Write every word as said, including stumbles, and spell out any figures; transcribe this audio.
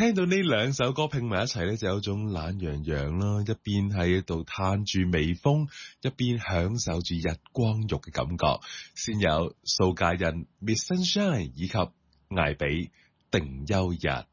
聽到呢兩首歌拼埋一齊咧，就有種懶洋洋咯，一邊喺度嘆住微風，一邊享受住日光浴嘅感覺。先有蘇家欣 Miss Sunshine 以及艾比定休日。